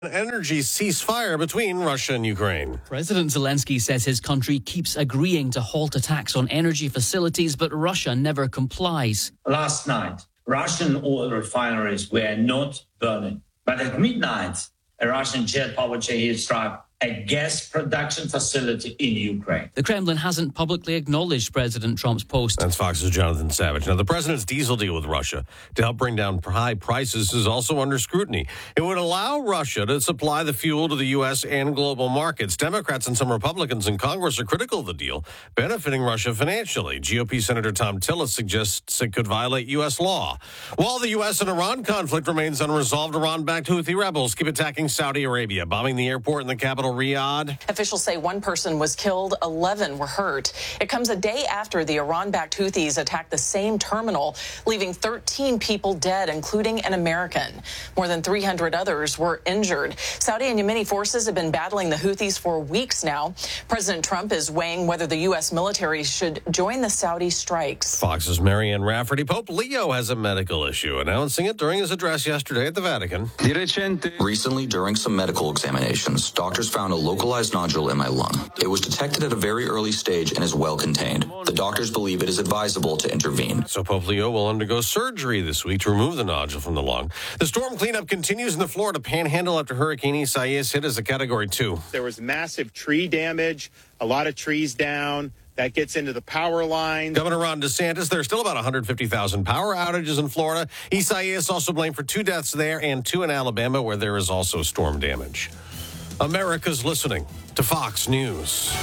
An energy ceasefire between Russia and Ukraine. President Zelensky says his country keeps agreeing to halt attacks on energy facilities, but Russia never complies. Last night, Russian oil refineries were not burning. But at midnight, a Russian jet powered Shahed struck a gas production facility in Ukraine. The Kremlin hasn't publicly acknowledged President Trump's post. That's Fox's Jonathan Savage. Now, the president's diesel deal with Russia to help bring down high prices is also under scrutiny. It would allow Russia to supply the fuel to the U.S. and global markets. Democrats and some Republicans in Congress are critical of the deal, benefiting Russia financially. GOP Senator Tom Tillis suggests it could violate U.S. law. While the U.S. and Iran conflict remains unresolved, Iran-backed Houthi rebels keep attacking Saudi Arabia, bombing the airport in the capital, Riyadh. Officials say one person was killed, 11 were hurt. It comes a day after the Iran-backed Houthis attacked the same terminal, leaving 13 people dead, including an American. More than 300 others were injured. Saudi and Yemeni forces have been battling the Houthis for weeks now. President Trump is weighing whether the U.S. military should join the Saudi strikes. Fox's Marianne Rafferty. Pope Leo has a medical issue, announcing it during his address yesterday at the Vatican. Recently, during some medical examinations, doctors found a localized nodule in my lung. It was detected at a very early stage and is well contained. The doctors believe it is advisable to intervene. So Pope Leo will undergo surgery this week to remove the nodule from the lung. The storm cleanup continues in the Florida Panhandle after Hurricane Isaias hit as a Category 2. There was massive tree damage, a lot of trees down. That gets into the power lines. Governor Ron DeSantis, there are still about 150,000 power outages in Florida. Isaias also blamed for 2 deaths there and 2 in Alabama, where there is also storm damage. America's listening to Fox News.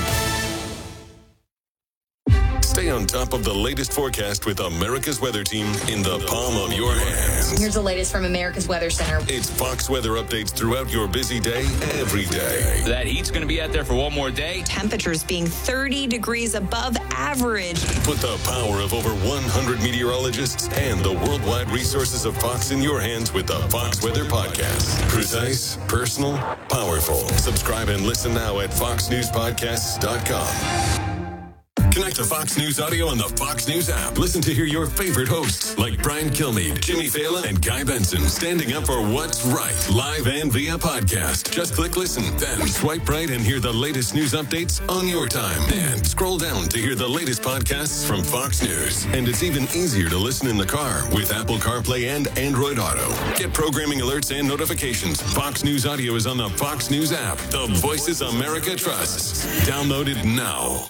Stay on top of the latest forecast with America's Weather Team in the palm of your hands. Here's the latest from America's Weather Center. It's Fox weather updates throughout your busy day, every day. That heat's going to be out there for one more day. Temperatures being 30 degrees above average. Put the power of over 100 meteorologists and the worldwide resources of Fox in your hands with the Fox Weather Podcast. Precise, personal, powerful. Subscribe and listen now at foxnewspodcasts.com. Connect to Fox News Audio on the Fox News app. Listen to hear your favorite hosts like Brian Kilmeade, Jimmy Fallon, and Guy Benson standing up for what's right, live and via podcast. Just click listen, then swipe right and hear the latest news updates on your time. And scroll down to hear the latest podcasts from Fox News. And it's even easier to listen in the car with Apple CarPlay and Android Auto. Get programming alerts and notifications. Fox News Audio is on the Fox News app. The voices America trusts. Download it now.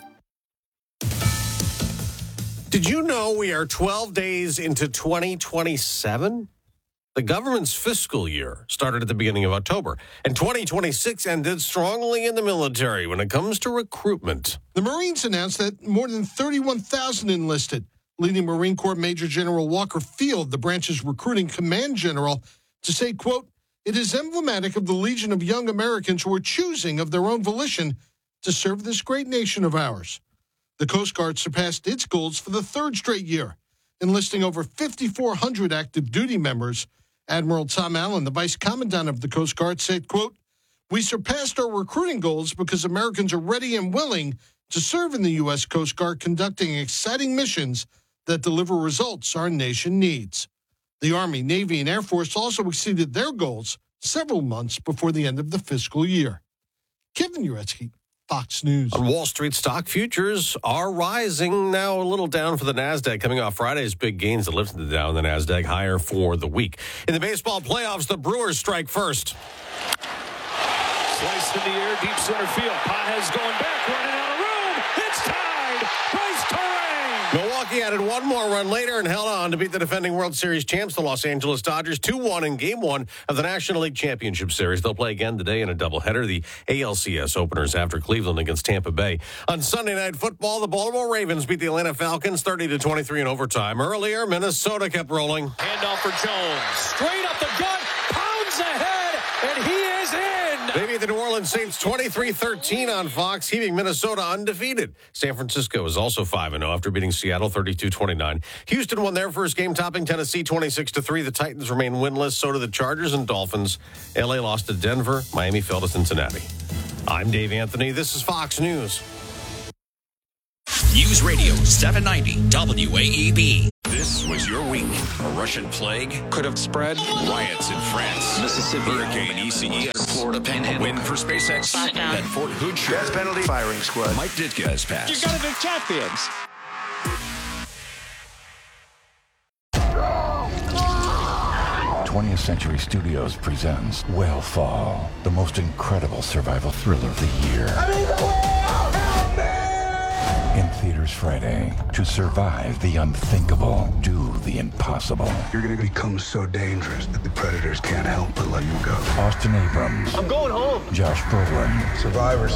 Did you know we are 12 days into 2027? The government's fiscal year started at the beginning of October, and 2026 ended strongly in the military when it comes to recruitment. The Marines announced that more than 31,000 enlisted, leading Marine Corps Major General Walker Field, the branch's recruiting command general, to say, quote, "It is emblematic of the legion of young Americans who are choosing of their own volition to serve this great nation of ours." The Coast Guard surpassed its goals for the 3rd straight year, enlisting over 5,400 active duty members. Admiral Tom Allen, the Vice Commandant of the Coast Guard, said, quote, "We surpassed our recruiting goals because Americans are ready and willing to serve in the U.S. Coast Guard, conducting exciting missions that deliver results our nation needs." The Army, Navy, and Air Force also exceeded their goals several months before the end of the fiscal year. Kevin Uretsky, Fox News. On Wall Street, stock futures are rising, now a little down for the NASDAQ, coming off Friday's big gains that lifted the Dow and the NASDAQ higher for the week. In the baseball playoffs, the Brewers strike first. Sliced in the air, deep center field. Pages going back, running out of room. It's tied. Bryce Terang. Milwaukee added one more run later and held on to beat the defending World Series champs, the Los Angeles Dodgers, 2-1 in Game 1 of the National League Championship Series. They'll play again today in a doubleheader. The ALCS openers after Cleveland against Tampa Bay. On Sunday Night Football, the Baltimore Ravens beat the Atlanta Falcons 30-23 in overtime. Earlier, Minnesota kept rolling. Handoff for Jones. Straight up the gut. Pounds ahead, and he is in. They beat the New Orleans Saints 23-13 on Fox, keeping Minnesota undefeated. San Francisco is also 5-0 after beating Seattle 32-29. Houston won their first game, topping Tennessee 26-3. The Titans remain winless. So do the Chargers and Dolphins. LA lost to Denver. Miami fell to Cincinnati. I'm Dave Anthony. This is Fox News. News Radio 790 WAEB. This This was your week. A Russian plague could have spread. Riots in France. Mississippi. Hurricane ECE. Florida Panhandle. Win for SpaceX. That Fort Hood show. Death penalty firing squad. Mike Ditka has passed. You got to be champions. 20th Century Studios presents Whale Fall, the most incredible survival thriller of the year. I need the whale! Help me! In theaters Friday. To survive the unthinkable, do the impossible. You're gonna become so dangerous that the predators can't help but let you go. Austin Abrams. I'm going home. Josh Brolin. Survivor,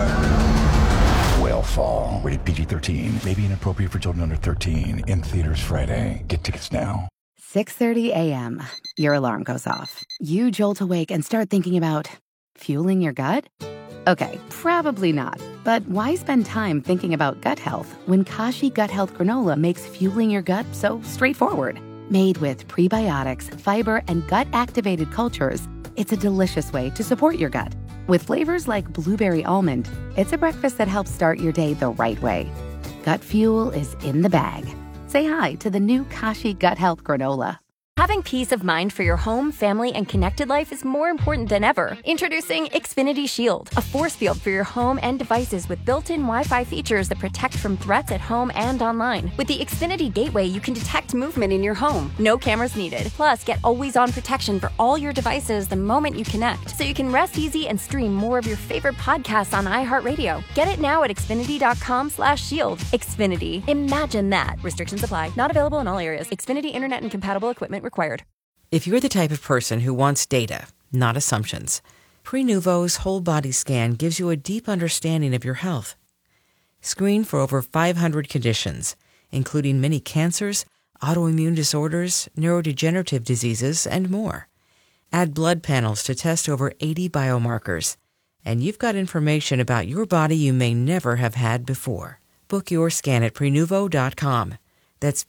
survivor. Whale Fall. Rated PG-13. May be inappropriate for children under 13. In theaters Friday. Get tickets now. 6:30 a.m. Your alarm goes off. You jolt awake and start thinking about fueling your gut? Okay, probably not. But why spend time thinking about gut health when Kashi Gut Health Granola makes fueling your gut so straightforward? Made with prebiotics, fiber, and gut-activated cultures, it's a delicious way to support your gut. With flavors like blueberry almond, it's a breakfast that helps start your day the right way. Gut fuel is in the bag. Say hi to the new Kashi Gut Health Granola. Having peace of mind for your home, family, and connected life is more important than ever. Introducing Xfinity Shield, a force field for your home and devices with built-in Wi-Fi features that protect from threats at home and online. With the Xfinity Gateway, you can detect movement in your home. No cameras needed. Plus, get always-on protection for all your devices the moment you connect, so you can rest easy and stream more of your favorite podcasts on iHeartRadio. Get it now at Xfinity.com/shield. Xfinity. Imagine that. Restrictions apply. Not available in all areas. Xfinity Internet and compatible equipment required. If you're the type of person who wants data, not assumptions, Prenuvo's whole body scan gives you a deep understanding of your health. Screen for over 500 conditions, including many cancers, autoimmune disorders, neurodegenerative diseases, and more. Add blood panels to test over 80 biomarkers, and you've got information about your body you may never have had before. Book your scan at Prenuvo.com. That's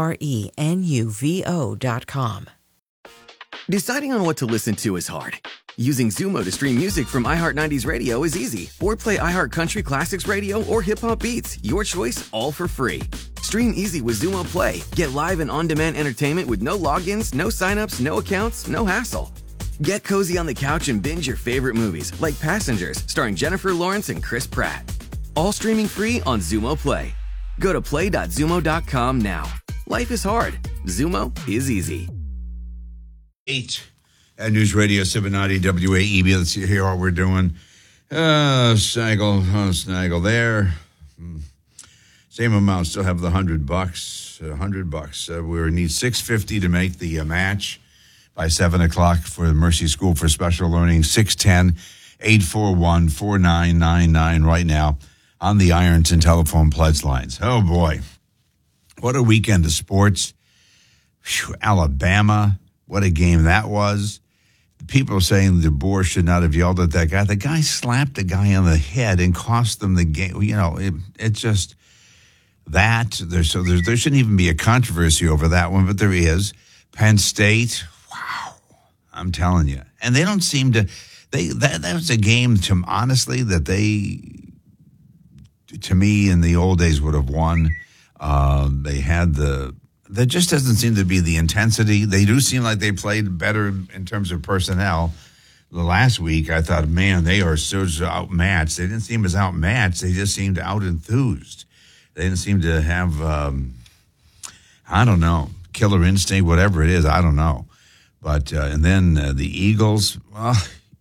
Prenuvo.com. Deciding on what to listen to is hard. Using Zumo to stream music from iHeart 90s Radio is easy. Or play iHeart Country Classics Radio or Hip Hop Beats. Your choice, all for free. Stream easy with Zumo Play. Get live and on-demand entertainment with no logins, no signups, no accounts, no hassle. Get cozy on the couch and binge your favorite movies, like Passengers, starring Jennifer Lawrence and Chris Pratt. All streaming free on Zumo Play. Go to play.zumo.com now. Life is hard. Zumo is easy. 8 at News Radio 790 WAEB. Let's see here what we're doing. Snaggle there. Same amount. Still have the $100. $100. We need $650 to make the match by 7 o'clock for the Mercy School for Special Learning. 610-841-4999 right now on the Ironton telephone pledge lines. Oh, boy. What a weekend of sports. Whew, Alabama, what a game that was. People are saying DeBoer should not have yelled at that guy. The guy slapped the guy on the head and cost them the game. You know, it's just that. There shouldn't even be a controversy over that one, but there is. Penn State, wow, I'm telling you. And they don't seem to – that was a game, honestly, that they – to me, in the old days, would have won. They had there just doesn't seem to be the intensity. They do seem like they played better in terms of personnel. The last week, I thought, man, they are so outmatched. They didn't seem as outmatched. They just seemed out-enthused. They didn't seem to have, I don't know, killer instinct, whatever it is. I don't know. But, and then the Eagles, well,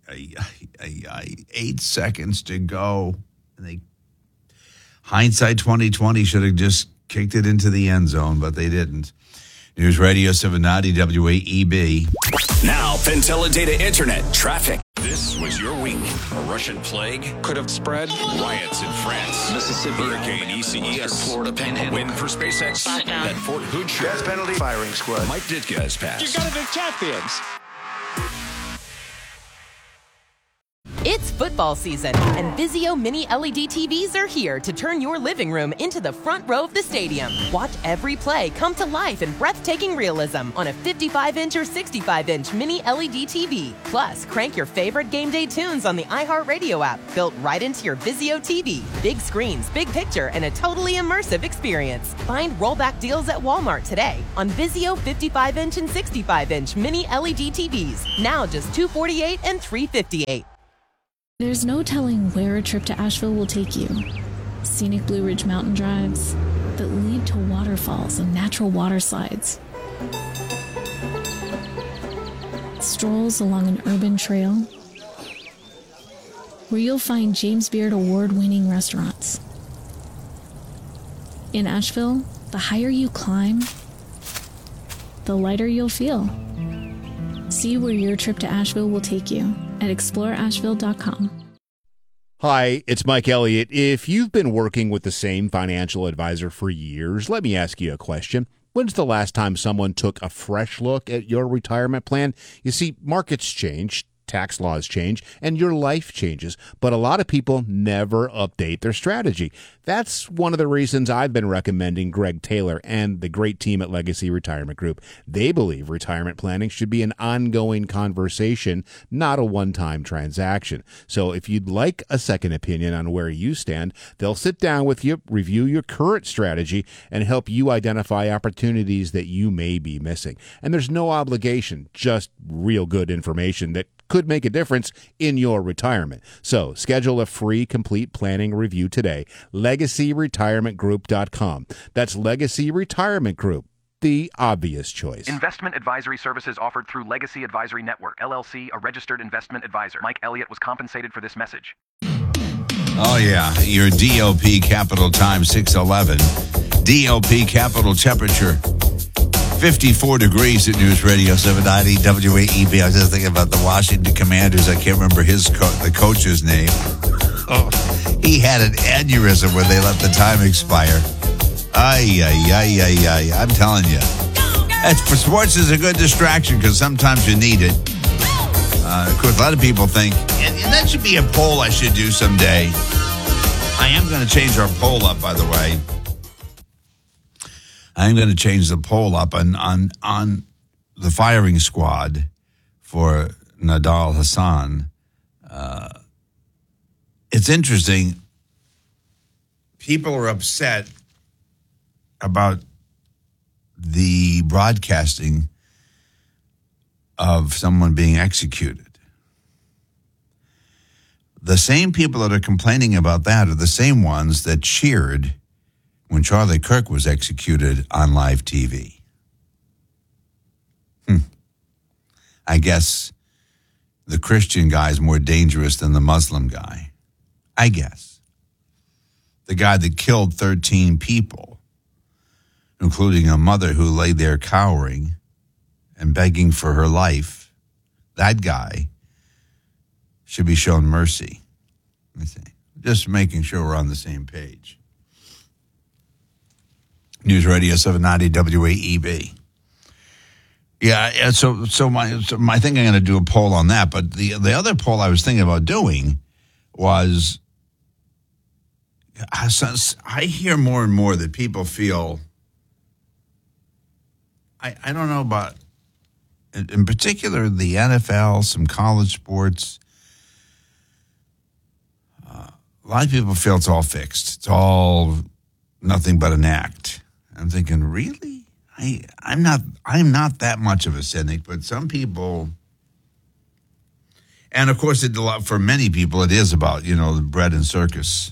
8 seconds to go. And they hindsight 2020 should have just kicked it into the end zone, but they didn't. News Radio 790 WAEB. Now, Pentella Data Internet traffic. This was your week. A Russian plague could have spread. Riots in France. Mississippi. Hurricane ECE. Florida Panhandle. Win for SpaceX. That Fort Hood show. Death penalty firing squad. Mike Ditka has passed. You got to be champions. It's football season, and Vizio Mini LED TVs are here to turn your living room into the front row of the stadium. Watch every play come to life in breathtaking realism on a 55-inch or 65-inch Mini LED TV. Plus, crank your favorite game day tunes on the iHeartRadio app, built right into your Vizio TV. Big screens, big picture, and a totally immersive experience. Find rollback deals at Walmart today on Vizio 55-inch and 65-inch Mini LED TVs. Now just $248 and $358. There's no telling where a trip to Asheville will take you. Scenic Blue Ridge mountain drives that lead to waterfalls and natural water slides. Strolls along an urban trail where you'll find James Beard award-winning restaurants. In Asheville, the higher you climb, the lighter you'll feel. See where your trip to Asheville will take you at exploreasheville.com. Hi, it's Mike Elliott. If you've been working with the same financial advisor for years, let me ask you a question. When's the last time someone took a fresh look at your retirement plan? You see, markets change, tax laws change, and your life changes, but a lot of people never update their strategy. That's one of the reasons I've been recommending Greg Taylor and the great team at Legacy Retirement Group. They believe retirement planning should be an ongoing conversation, not a one-time transaction. So if you'd like a second opinion on where you stand, they'll sit down with you, review your current strategy, and help you identify opportunities that you may be missing. And there's no obligation, just real good information that could make a difference in your retirement. So schedule a free complete planning review today. LegacyRetirementGroup.com. That's Legacy Retirement Group, the obvious choice. Investment advisory services offered through Legacy Advisory Network, LLC, a registered investment advisor. Mike Elliott was compensated for this message. Oh, yeah. Your DOP Capital Time 611. DOP Capital Temperature 54 degrees at News Radio 790 WAEB. I was just thinking about the Washington Commanders. I can't remember the coach's name. Oh, he had an aneurysm when they let the time expire. I'm telling you. For sports is a good distraction because sometimes you need it. Of course, a lot of people think, and that should be a poll I should do someday. I am going to change our poll up, by the way. I'm going to change the poll up on the firing squad for Nadal Hassan. It's interesting. People are upset about the broadcasting of someone being executed. The same people that are complaining about that are the same ones that cheered when Charlie Kirk was executed on live TV. I guess the Christian guy is more dangerous than the Muslim guy. I guess. The guy that killed 13 people, including a mother who lay there cowering and begging for her life, that guy should be shown mercy. Let me see. Just making sure we're on the same page. News Radio 790 WAEB. Yeah, so I think I'm going to do a poll on that. But the other poll I was thinking about doing was, I hear more and more that people feel, I don't know about, in particular, the NFL, some college sports. A lot of people feel it's all fixed. It's all nothing but an act. I'm thinking, really? I'm not that much of a cynic, but some people, and of course, for many people, it is about the bread and circuses,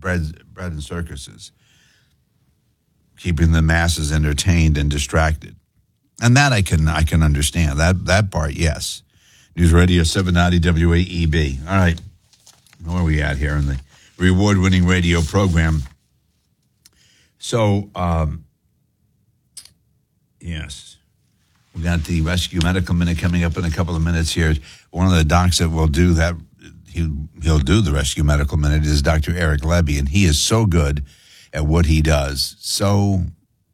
keeping the masses entertained and distracted, and that I can understand that part. Yes, News Radio 790 WAEB. All right, where are we at here in the award-winning radio program? So. Yes. We got the Rescue Medical Minute coming up in a couple of minutes here. One of the docs that will do that, he'll do the Rescue Medical Minute, is Dr. Eric Lebby, and he is so good at what he does. So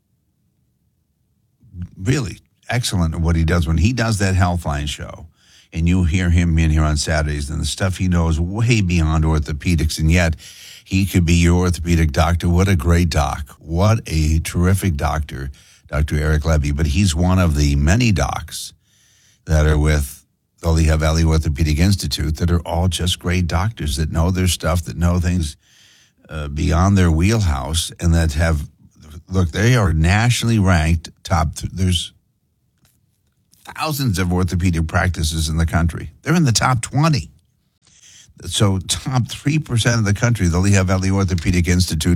really excellent at what he does. When he does that Healthline show, and you hear him in here on Saturdays and the stuff he knows way beyond orthopedics, and yet he could be your orthopedic doctor. What a great doc. What a terrific doctor, Dr. Eric Levy. But he's one of the many docs that are with the Lehigh Valley Orthopedic Institute that are all just great doctors that know their stuff, that know things beyond their wheelhouse, and that have, look, they are nationally ranked top. There's thousands of orthopedic practices in the country. They're in the top 20. So top 3% of the country, the Lehigh Valley Orthopedic Institute,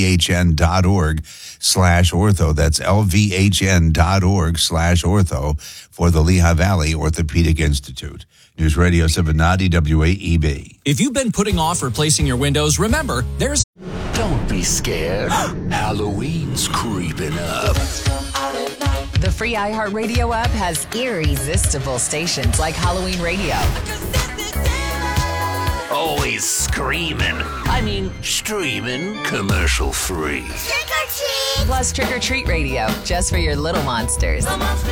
lvhn.org/ortho. That's lvhn.org/ortho for the Lehigh Valley Orthopedic Institute. News Radio 790 WAEB. If you've been putting off replacing your windows, remember, there's... Don't be scared. Halloween's creeping up. The free iHeartRadio app has irresistible stations like Halloween Radio. Always screaming. I mean, streaming commercial free. Trick or treat! Plus Trick or Treat Radio, just for your little monsters.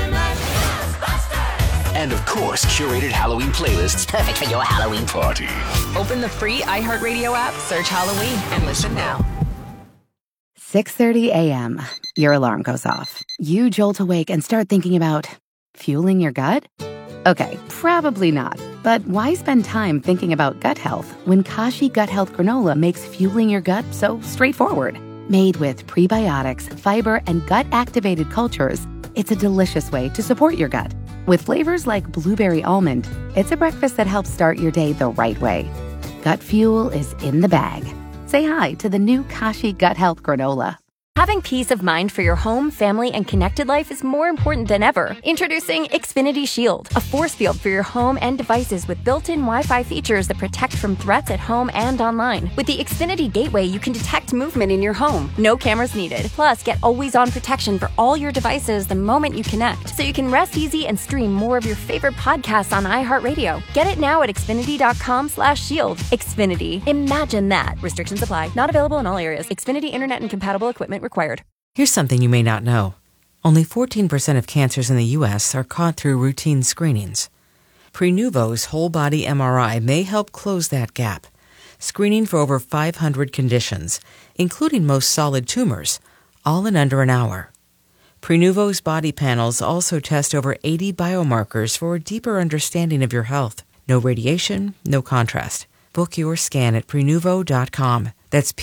And of course, curated Halloween playlists perfect for your Halloween party. Open the free iHeartRadio app, search Halloween, and listen now. 6:30 a.m. Your alarm goes off. You jolt awake and start thinking about fueling your gut? Okay, probably not. But why spend time thinking about gut health when Kashi Gut Health Granola makes fueling your gut so straightforward? Made with prebiotics, fiber, and gut-activated cultures, it's a delicious way to support your gut. With flavors like blueberry almond, it's a breakfast that helps start your day the right way. Gut fuel is in the bag. Say hi to the new Kashi Gut Health Granola. Having peace of mind for your home, family, and connected life is more important than ever. Introducing Xfinity Shield, a force field for your home and devices with built-in Wi-Fi features that protect from threats at home and online. With the Xfinity Gateway, you can detect movement in your home. No cameras needed. Plus, get always-on protection for all your devices the moment you connect, so you can rest easy and stream more of your favorite podcasts on iHeartRadio. Get it now at Xfinity.com/shield. Xfinity. Imagine that. Restrictions apply. Not available in all areas. Xfinity Internet and compatible equipment required. Here's something you may not know. Only 14% of cancers in the U.S. are caught through routine screenings. Prenuvo's whole-body MRI may help close that gap, screening for over 500 conditions, including most solid tumors, all in under an hour. Prenuvo's body panels also test over 80 biomarkers for a deeper understanding of your health. No radiation, no contrast. Book your scan at Prenuvo.com. That's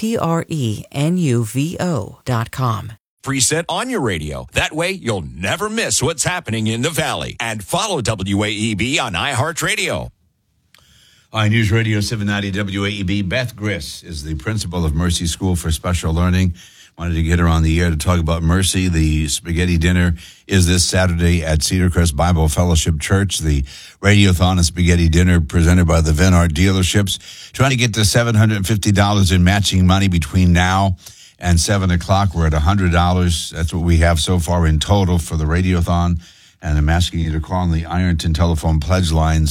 Prenuvo.com. Preset on your radio. That way, you'll never miss what's happening in the Valley. And follow WAEB on iHeartRadio. Hi, News Radio 790 WAEB. Beth Griss is the principal of Mercy School for Special Learning. Wanted to get her on the air to talk about Mercy. The spaghetti dinner is this Saturday at Cedar Crest Bible Fellowship Church. The Radiothon and spaghetti dinner presented by the Venart dealerships. Trying to get to $750 in matching money between now and 7 o'clock. We're at $100. That's what we have so far in total for the Radiothon. And I'm asking you to call on the Ironton telephone pledge lines,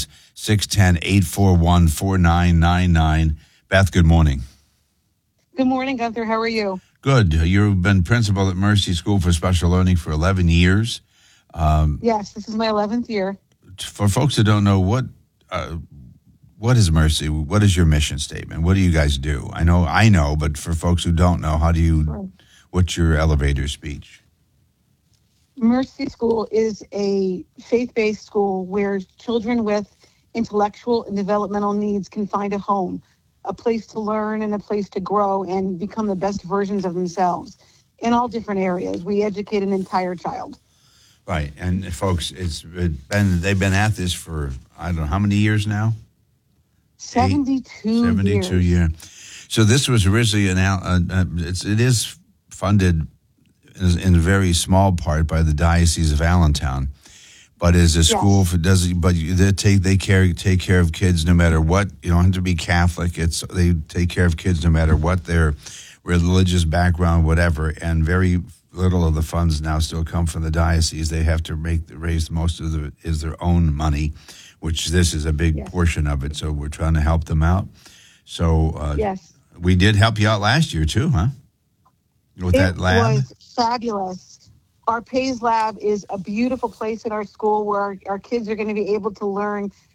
610-841-4999. Beth, good morning. Good morning, Gunther. How are you? Good. You've been principal at Mercy School for Special Learning for 11 years. Yes, this is my 11th year. For folks that don't know, what is Mercy? What is your mission statement? What do you guys do? I know, but for folks who don't know, what's your elevator speech? Mercy School is a faith-based school where children with intellectual and developmental needs can find a home, a place to learn and a place to grow and become the best versions of themselves in all different areas. We educate an entire child. Right. And folks, they've been at this for, I don't know, how many years now? 72 years. So this was originally it is funded in a very small part by the Diocese of they take care of kids no matter what. You don't have to be Catholic. They take care of kids no matter what their religious background, whatever. And very little of the funds now still come from the diocese. They have to raise most of their own money, which this is a big portion of it. So we're trying to help them out. So we did help you out last year too, huh? With that lab. It was fabulous. Our PAYS lab is a beautiful place in our school where our kids are going to be able to learn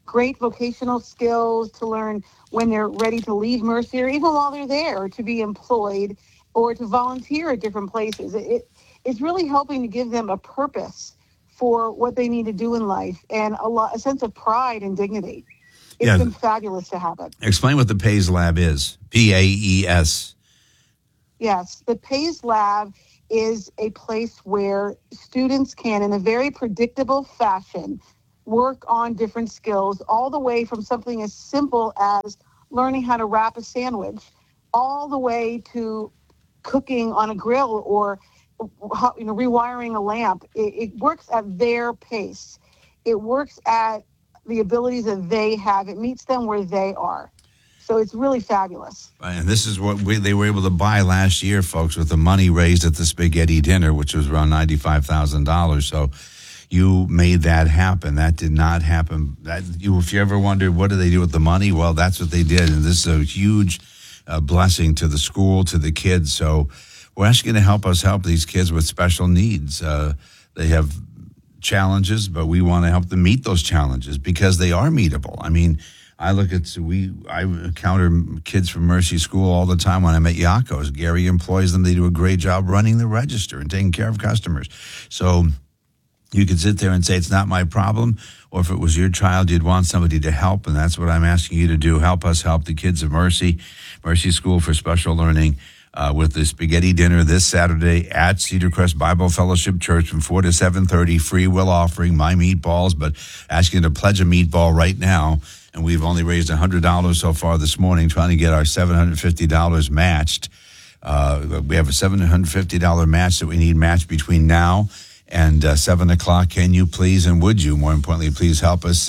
great vocational skills to learn when they're ready to leave Mercy, or even while they're there, to be employed or to volunteer at different places. It's really helping to give them a purpose for what they need to do in life and a sense of pride and dignity. It's been fabulous to have it. Explain what the PAES Lab is. PAES. Yes, the PAES Lab is a place where students can, in a very predictable fashion, work on different skills, all the way from something as simple as learning how to wrap a sandwich, all the way to cooking on a grill or rewiring a lamp. It works at their pace. It works at the abilities that they have. It meets them where they are. So it's really fabulous. And this is what they were able to buy last year, folks, with the money raised at the spaghetti dinner, which was around $95,000. So you made that happen. That did not happen. If you ever wondered what do they do with the money, well, that's what they did. And this is a huge blessing to the school, to the kids. So we're asking to help us help these kids with special needs. They have challenges, but we want to help them meet those challenges because they are meetable. I mean, I encounter kids from Mercy School all the time when I'm at Yakko's. Gary employs them. They do a great job running the register and taking care of customers. So you could sit there and say, it's not my problem. Or if it was your child, you'd want somebody to help. And that's what I'm asking you to do. Help us help the kids of Mercy School for Special Learning with the spaghetti dinner this Saturday at Cedar Crest Bible Fellowship Church from 4 to 7:30. Free will offering, my meatballs, but asking to pledge a meatball right now. And we've only raised $100 so far this morning, trying to get our $750 matched. We have a $750 match that we need matched between now and 7 o'clock. Can you please, and would you, more importantly, please help us?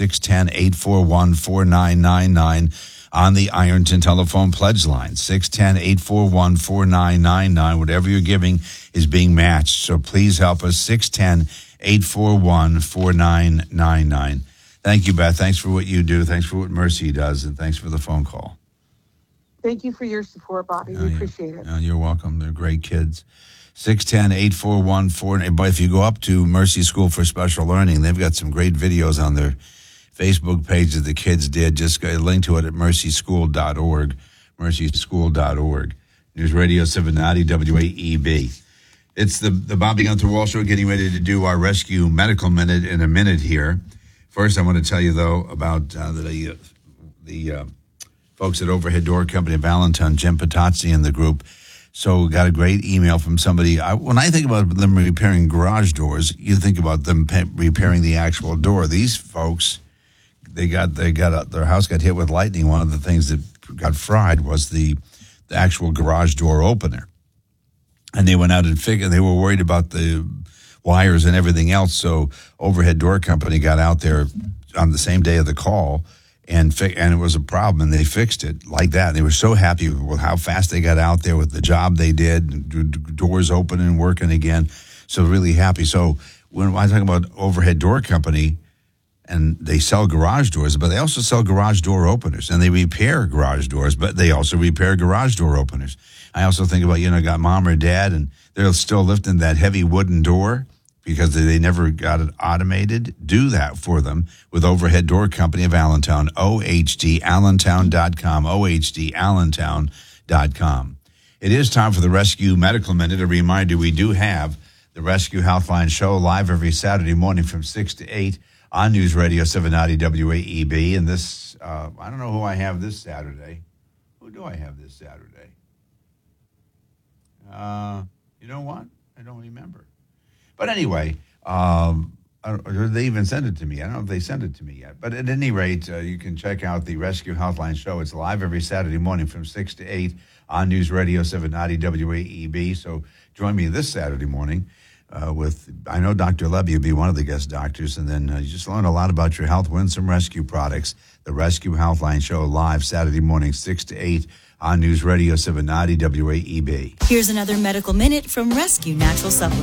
610-841-4999 on the Ironton telephone pledge line. 610-841-4999. Whatever you're giving is being matched. So please help us. 610-841-4999. Thank you, Beth. Thanks for what you do. Thanks for what Mercy does. And thanks for the phone call. Thank you for your support, Bobby. We appreciate it. You're welcome. They're great kids. 610-841-4999. But if you go up to Mercy School for Special Learning, they've got some great videos on their Facebook page that the kids did. Just go link to it at mercyschool.org. Mercyschool.org. News Radio 790 WAEB. It's the Bobby Gunther Wall Show, getting ready to do our Rescue Medical Minute in a minute here. First, I want to tell you, though, about the folks at Overhead Door Company of Allentown, Jim Patazzi and the group. So got a great email from somebody. When I think about them repairing garage doors, you think about them repairing the actual door. These folks, their house got hit with lightning. One of the things that got fried was the actual garage door opener. And they went out and they were worried about the wires and everything else. So Overhead Door Company got out there on the same day of the call, and it was a problem, and they fixed it like that. And they were so happy with how fast they got out there with the job they did, doors open and working again. So really happy. So when I talk about Overhead Door Company, and they sell garage doors, but they also sell garage door openers, and they repair garage doors, but they also repair garage door openers. I also think about, got mom or dad, and they're still lifting that heavy wooden door because they never got it automated. Do that for them with Overhead Door Company of Allentown, OHDallentown.com, OHDallentown.com. It is time for the Rescue Medical Minute. A reminder, we do have the Rescue Healthline Show live every Saturday morning from 6 to 8 on News Radio 790 WAEB. And this, I don't know who I have this Saturday. Who do I have this Saturday? You know what? I don't remember. But anyway, they even sent it to me. I don't know if they sent it to me yet. But at any rate, you can check out the Rescue Healthline Show. It's live every Saturday morning from 6 to 8 on News Radio 790 WAEB. So join me this Saturday morning I know Dr. Levy will be one of the guest doctors. And then you just learn a lot about your health, win some rescue products. The Rescue Healthline Show live Saturday morning, 6 to 8 on News Radio 790 WAEB. Here's another medical minute from Rescue Natural Supplements.